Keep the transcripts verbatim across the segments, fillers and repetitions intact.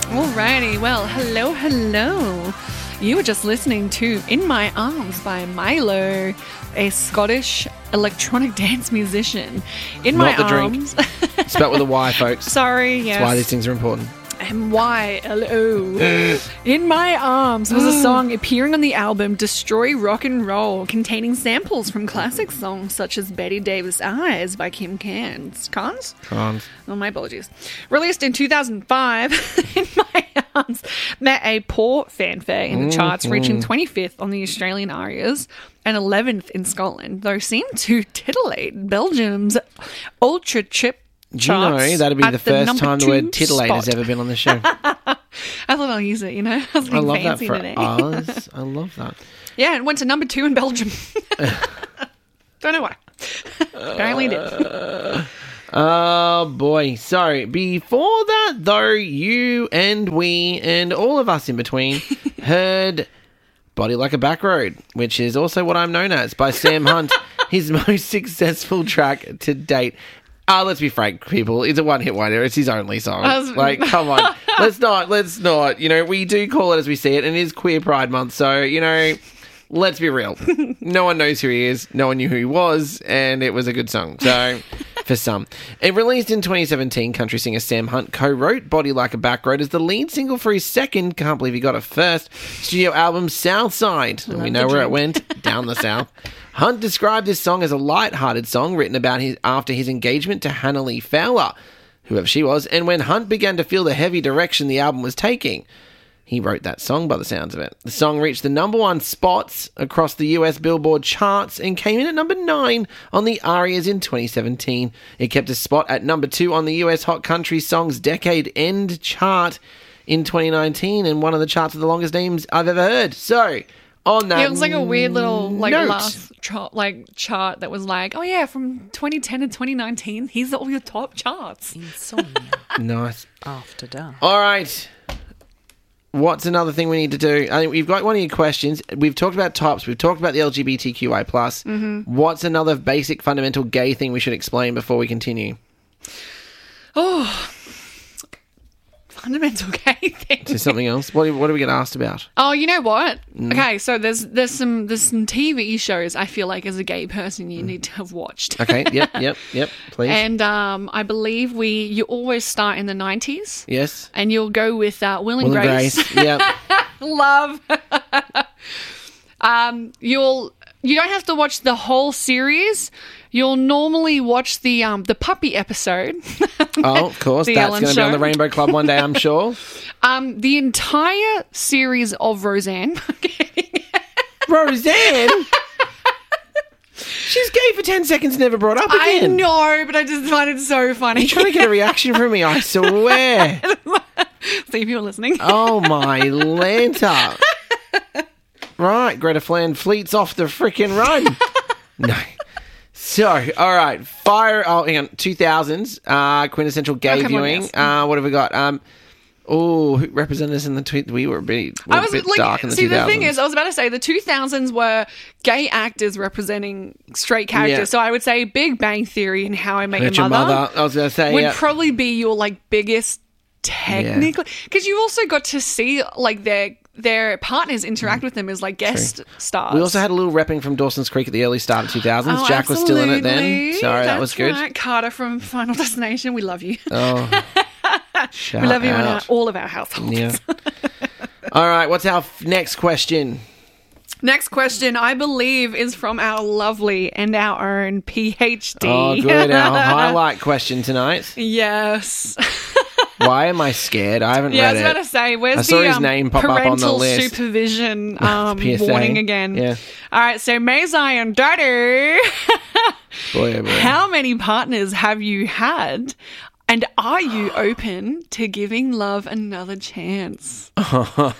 Alrighty, well, hello, hello. You were just listening to In My Arms by Milo, a Scottish electronic dance musician. In Not My the Arms. drink. Spelt with a Y, folks. Sorry, yes. That's why these things are important. M Y L O. In My Arms was a song appearing on the album Destroy Rock and Roll, containing samples from classic songs such as Betty Davis' Eyes by Kim Carnes. Carnes? Carnes. Oh, my apologies. Released in two thousand five, In My Arms met a poor fanfare in the charts, Mm-hmm. reaching twenty-fifth on the Australian ARIAs and eleventh in Scotland, though seemed to titillate Belgium's Ultra Chip Do you know that'd be the first time the word titillate has ever been on the show? I thought I'll use it, you know. I was I being love that fancy for today. us. I love that. Yeah, it went to number two in Belgium. Don't know why. Apparently it did. Oh, boy. So, before that, though, you and we and all of us in between heard Body Like a Back Road, which is also what I'm known as, by Sam Hunt, his most successful track to date. Ah, uh, let's be frank, people. It's a one-hit wonder. It's his only song. Was... Like, come on. Let's not, let's not. You know, we do call it as we see it, and it is Queer Pride Month, so, you know, let's be real. No one knows who he is. No one knew who he was, and it was a good song. So, for some. It released in twenty seventeen, country singer Sam Hunt co-wrote Body Like a Back Road as the lead single for his second, can't believe he got it first, studio album Southside. And we know where it went, down the south. Hunt described this song as a light-hearted song written about his after his engagement to Hannah Lee Fowler, whoever she was, and when Hunt began to feel the heavy direction the album was taking. He wrote that song by the sounds of it. The song reached the number one spots across the U S Billboard charts and came in at number nine on the ARIAs in twenty seventeen. It kept a spot at number two on the U S Hot Country Songs Decade End chart in twenty nineteen, and one of the charts with the longest names I've ever heard. So, on that, Yeah, it was like a weird little like note, last chart, like chart that was like, oh yeah, from twenty ten to twenty nineteen, here's all your top charts. Insomnia nice. after dark. All right. What's another thing we need to do? I think we've got one of your questions. We've talked about tops. We've talked about the L G B T Q I plus. Mm-hmm. What's another basic, fundamental gay thing we should explain before we continue? Oh, fundamental gay thing. Is there something else? What do, what do we get asked about? Oh, you know what? Mm. Okay, so there's there's some there's some T V shows I feel like as a gay person you need to have watched. Okay, yep, yep, yep, please. And um, I believe we you always start in the nineties. Yes. And you'll go with uh, Will and Will and Grace. Grace, yep. Love. um, you'll you don't have to watch the whole series. You'll normally watch the um the puppy episode. Oh, of course. The That's Ellen going to be on Show. the Rainbow Club one day, I'm sure. Um, the entire series of Roseanne. Roseanne? She's gay for ten seconds, never brought up I again. know, but I just find it so funny. You're trying to get a reaction from me, I swear. See if you're listening. Oh, my Lanta. Right, Greta Flan fleets off the frickin' run. No. So, all right, fire. Oh, hang on, two thousands, uh, quintessential gay Oh, come on, viewing. yes. Uh, what have we got? Um, oh, who represented us in the tweet? We were a bit, we were I was a bit like, dark in the see, two the thousands. thing is, I was about to say the two thousands were gay actors representing straight characters. Yeah. So I would say Big Bang Theory and How I Met Met Your Your Mother, Mother. I was going to say, would yeah. probably be your like biggest technically, because you also got to see like their their partners interact with them as like guest stars. We also had a little repping from Dawson's Creek at the early start of two thousands. Oh, Jack was still in it then. absolutely. So that That's was good. Right. Carter from Final Destination, we love you. Oh, shout we love you in our, out. all of our households. Yeah. All right, what's our f- next question? Next question, I believe, is from our lovely and our own PhD. Oh, good. Our highlight question tonight. Yes. Why am I scared? I haven't Yeah, I read was it. about to say, where's I saw the his um, name pop up on the parental list. supervision um, P S A. warning again? Yeah. All right, so May Zion daughter, Boy, oh boy. how many partners have you had? And are you open to giving love another chance? what,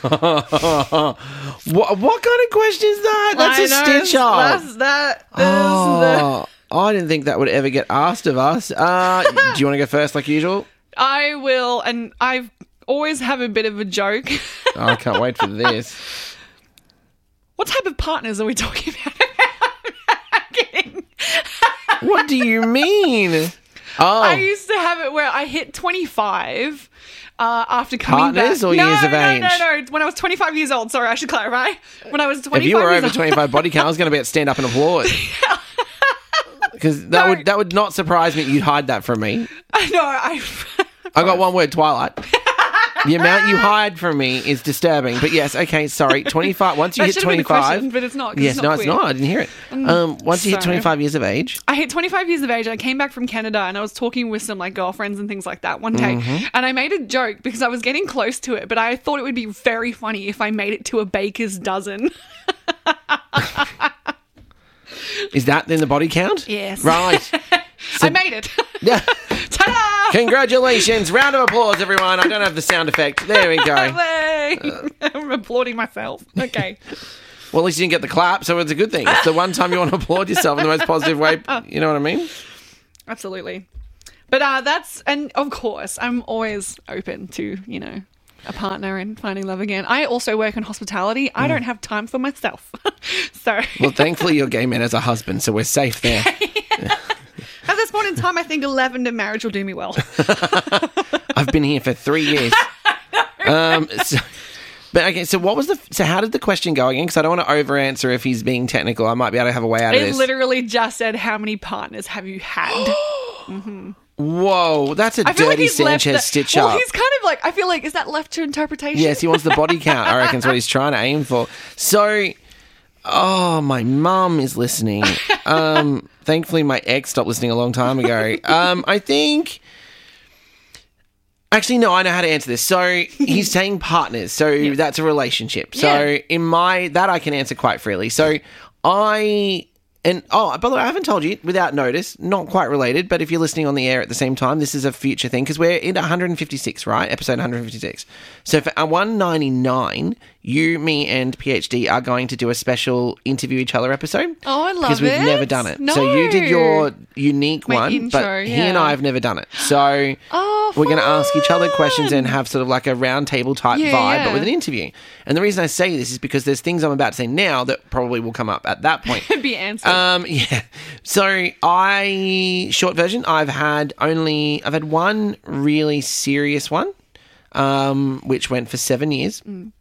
what kind of question is that? That's I a know, stitch up. That's that. Is Oh, I didn't think that would ever get asked of us. Uh, do you want to go first like usual? I will, and I always have a bit of a joke. Oh, I can't wait for this. What type of partners are we talking about? I'm kidding. What do you mean? Oh. I used to have it where I hit twenty-five uh, after coming Partners back. or no, years of no, age? No, no, no. When I was twenty-five years old. Sorry, I should clarify. When I was twenty-five If you were years over old. twenty-five body count, I was going to be able to stand up and applaud. Because that No. would that would not surprise me. You'd hide that from me. I know. I. I got one word: Twilight. The amount you hide from me is disturbing. But yes, okay, sorry. twenty-five. Once you That hit should have been a twenty-five, question, but it's not. 'cause yes, it's no, not it's queer. not. I didn't hear it. Um, once you hit so- twenty-five years of age, I hit twenty-five years of age. I came back from Canada and I was talking with some like girlfriends and things like that one day. Mm-hmm. And I made a joke because I was getting close to it, but I thought it would be very funny if I made it to a baker's dozen. is that then the body count? Yes. Right. I made it. Yeah. Ta-da! Congratulations. Round of applause, everyone. I don't have the sound effect. There we go. Yay! I'm applauding myself. Okay. Well, at least you didn't get the clap, so it's a good thing. It's the one time you want to applaud yourself in the most positive way. You know what I mean? Absolutely. But uh, that's, and of course, I'm always open to, you know, a partner and finding love again. I also work in hospitality. I don't have time for myself. So Well, thankfully, your gay man has a husband, so we're safe there. at this point in time, I think eleven to marriage will do me well. I've been here for three years. Um, so, but okay, so what was the? So how did the question go again? Because I don't want to over answer if he's being technical. I might be able to have a way out of It this. literally just said, how many partners have you had? Whoa, that's a I feel like dirty he's left Sanchez that- stitch well, up. he's kind of like, I feel like, is that left to interpretation? Yes, he wants the body count. I reckon is what he's trying to aim for. So, oh, my mum is listening. Um, thankfully, my ex stopped listening a long time ago. Um, I think. Actually, no, I know how to answer this. So he's saying partners. So that's a relationship. So Yeah. in my that I can answer quite freely. So I. And, oh, by the way, I haven't told you, without notice, not quite related, but if you're listening on the air at the same time, this is a future thing, because we're in one hundred fifty-six, right? Episode one hundred fifty-six. So for one ninety-nine, you, me, and PhD are going to do a special interview each other episode. Oh, I love Because we've it. never done it. No. So you did your unique My one, intro, but he yeah. and I have never done it. So Oh, we're going to ask each other questions fun. and have sort of like a round table type Yeah, vibe, yeah. but with an interview. And the reason I say this is because there's things I'm about to say now that probably will come up at that point. be answered. Um, yeah. So I, short version, I've had only, I've had one really serious one, um, which went for seven years. Mm.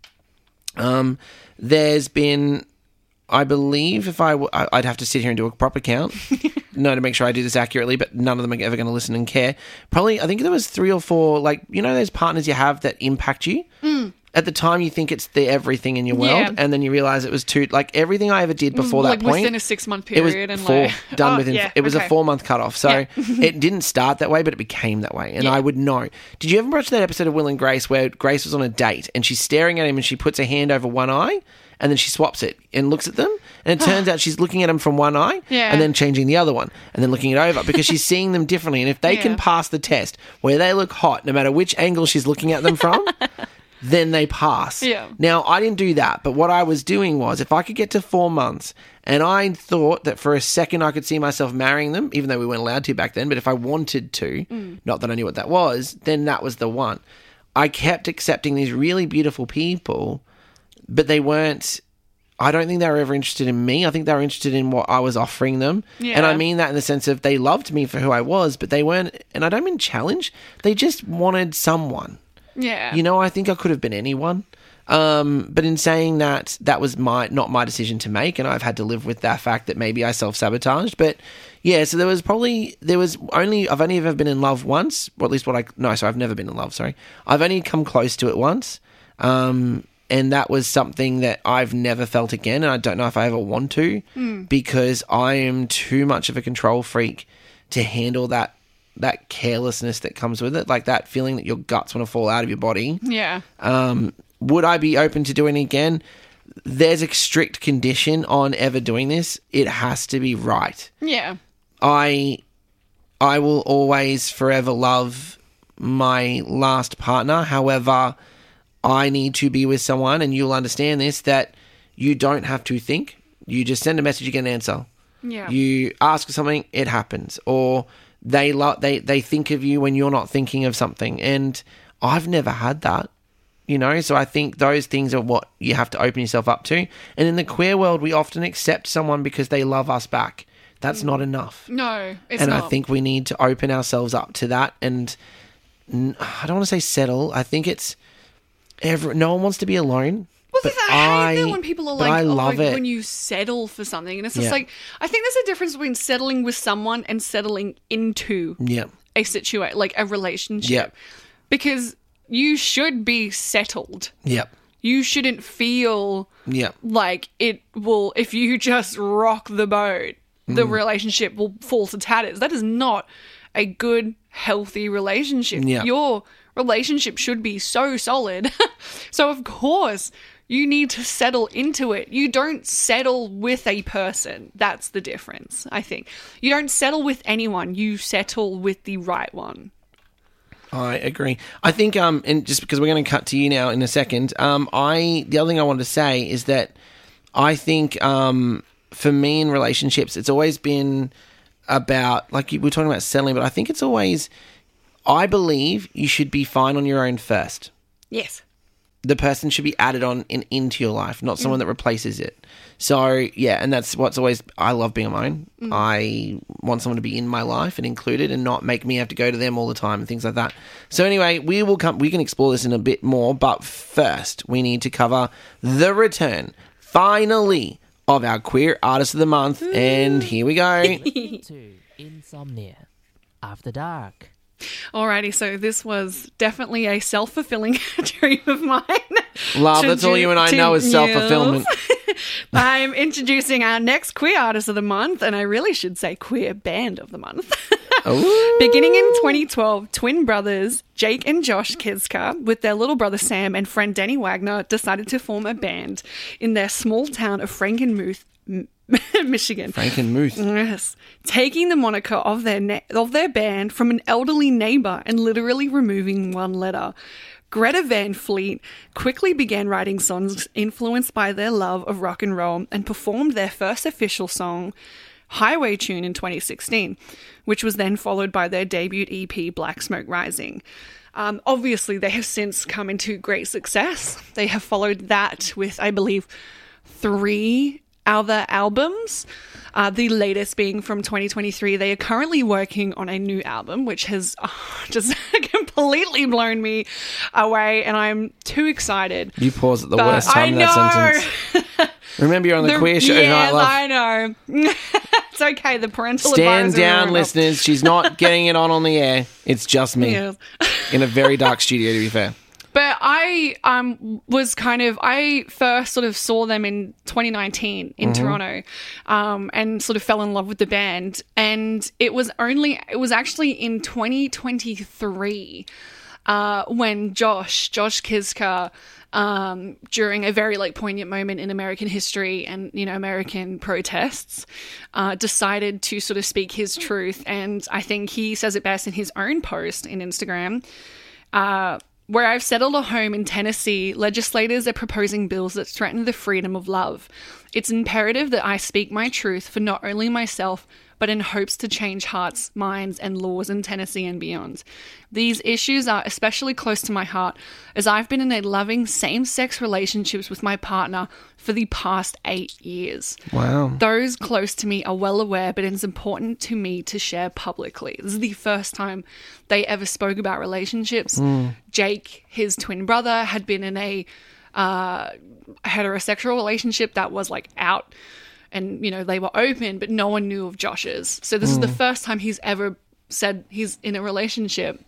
Um, there's been, I believe if I, w- I- I'd have to sit here and do a proper count. No, to make sure I do this accurately, but none of them are ever going to listen and care. Probably, I think there was three or four, like, you know, those partners you have that impact you. Mm. At the time, you think it's the everything in your world, Yeah. and then you realize it was two, like, everything I ever did before like that point. within a six month It was period. and four like, done oh, within. yeah, it was okay. a four month cutoff, so Yeah. it didn't start that way, but it became that way, and Yeah. I would know. Did you ever watch that episode of Will and Grace where Grace was on a date and she's staring at him and she puts her hand over one eye and then she swaps it and looks at them, and it turns out she's looking at him from one eye Yeah. and then changing the other one and then looking it over because she's seeing them differently, and if they can Yeah. pass the test where they look hot no matter which angle she's looking at them from. Then they pass. Yeah. Now, I didn't do that, but what I was doing was if I could get to four months and I thought that for a second I could see myself marrying them, even though we weren't allowed to back then, but if I wanted to, Mm. not that I knew what that was, then that was the one. I kept accepting these really beautiful people, but they weren't, I don't think they were ever interested in me. I think they were interested in what I was offering them. Yeah. And I mean that in the sense of they loved me for who I was, but they weren't, and I don't mean challenge, they just wanted someone. Yeah. You know, I think I could have been anyone. Um, but in saying that, that was my not my decision to make, and I've had to live with that fact that maybe I self-sabotaged. But yeah, so there was probably, there was only, I've only ever been in love once, or at least what I, no, sorry, I've never been in love, sorry. I've only come close to it once, um, and that was something that I've never felt again, and I don't know if I ever want to, Mm. because I am too much of a control freak to handle that that carelessness that comes with it, like that feeling that your guts want to fall out of your body. Yeah. Um, would I be open to doing it again? There's a strict condition on ever doing this. It has to be right. Yeah. I I will always forever love my last partner. However, I need to be with someone, and you'll understand this, that you don't have to think. You just send a message, you get an answer. Yeah. You ask for something, it happens. Or they lo- they they think of you when you're not thinking of something. And I've never had that, you know? So I think those things are what you have to open yourself up to. And in the queer world, we often accept someone because they love us back. That's not enough. No, it's and not. I think we need to open ourselves up to that. And n- I don't want to say settle. I think it's every, no one wants to be alone. Well, but I hate I, that when people are but like, I oh, love like it. when you settle for something. And it's just Yeah. like, I think there's a difference between settling with someone and settling into Yeah. a situation, like a relationship. Yep. Because you should be settled. Yep. You shouldn't feel Yep. like it will, if you just rock the boat, the Mm. relationship will fall to tatters. That is not a good, healthy relationship. Yeah. Your relationship should be so solid. So, of course, you need to settle into it. You don't settle with a person. That's the difference, I think. You don't settle with anyone. You settle with the right one. I agree. I think, um, and just because we're going to cut to you now in a second, um, I the other thing I wanted to say is that I think, um, for me in relationships, it's always been about, like you- we're talking about settling, but I think it's always, I believe you should be fine on your own first. Yes. The person should be added on and into your life, not someone that replaces it. So, yeah, and that's what's always, I love being on my own. I want someone to be in my life and included and not make me have to go to them all the time and things like that. So anyway, we will come, we can explore this in a bit more, but first we need to cover the return, finally, of our Queer Artist of the Month. And here we go. Listen to Insomnia After Dark. Alrighty, so this was definitely a self-fulfilling dream of mine. Love, To that's all do- you and I to know is you. self-fulfillment. I'm introducing our next queer artist of the month, and I really should say queer band of the month. Ooh. Beginning in twenty twelve, twin brothers Jake and Josh Kiska, with their little brother Sam and friend Danny Wagner, decided to form a band in their small town of Frankenmuth, M- Michigan. Frankenmuth. Yes, taking the moniker of their na- of their band from an elderly neighbor and literally removing one letter. Greta Van Fleet quickly began writing songs influenced by their love of rock and roll and performed their first official song, Highway Tune, in twenty sixteen, which was then followed by their debut E P, Black Smoke Rising. Um, obviously, they have since come into great success. They have followed that with, I believe, three other albums, uh, the latest being from twenty twenty-three. They are currently working on a new album, which has uh, just completely blown me away, and I'm too excited. You pause at the But worst time I in know. that sentence. Remember, you're on the, The- Queer Show yes, Night Love. I know. It's okay. The parental Stand advisory down, went off. listeners. She's not getting it on on the air. It's just me Yes. in a very dark studio, to be fair. But I um was kind of I first sort of saw them in twenty nineteen in Toronto, um, and sort of fell in love with the band. And it was only it was actually in twenty twenty-three uh, when Josh Josh Kiska, um, during a very like poignant moment in American history and you know American protests, uh, decided to sort of speak his truth. And I think he says it best in his own post in Instagram. Uh, Where I've settled a home in Tennessee, legislators are proposing bills that threaten the freedom of love. It's imperative that I speak my truth for not only myself, but in hopes to change hearts, minds, and laws in Tennessee and beyond. These issues are especially close to my heart as I've been in a loving same-sex relationships with my partner for the past eight years. Wow. Those close to me are well aware, but it's important to me to share publicly. This is the first time they ever spoke about relationships. Jake, his twin brother, had been in a uh, heterosexual relationship that was like out, and you know they were open, but no one knew of Josh's. So this is the first time he's ever said he's in a relationship.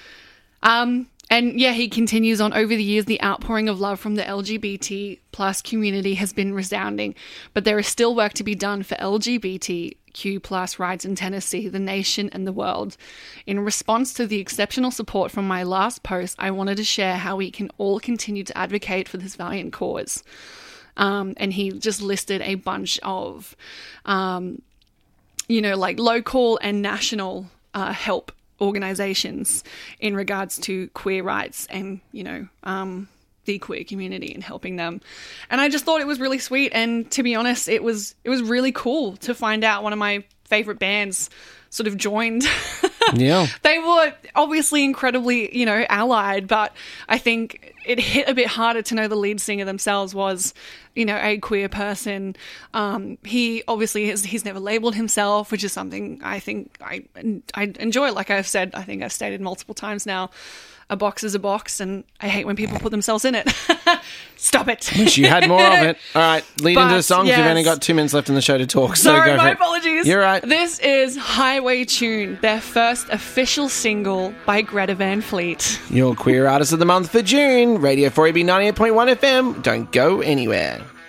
Um, and yeah, he continues on. Over the years, the outpouring of love from the L G B T plus community has been resounding, but there is still work to be done for L G B T Q plus rights in Tennessee, the nation, and the world. In response to the exceptional support from my last post, I wanted to share how we can all continue to advocate for this valiant cause. Um, and he just listed a bunch of, um, you know, like local and national uh, help organizations in regards to queer rights and, you know, um, the queer community and helping them. And I just thought it was really sweet. And to be honest, it was, it was really cool to find out one of my favorite bands sort of joined Yeah. They were obviously incredibly, you know, allied, but I think it hit a bit harder to know the lead singer themselves was, you know, a queer person. Um, he obviously has, he's never labeled himself, which is something I think I, I enjoy. Like I've said, I think I've stated multiple times now, a box is a box, and I hate when people put themselves in it. Stop it. Wish you had more of it. All right, lead But, into the songs. yes. We've only got two minutes left in the show to talk, so Sorry, go for my it. apologies. You're right. This is Highway Tune, their first official single by Greta Van Fleet. Your Queer Artist of the Month for June. Radio four E B ninety-eight point one F M. Don't go anywhere.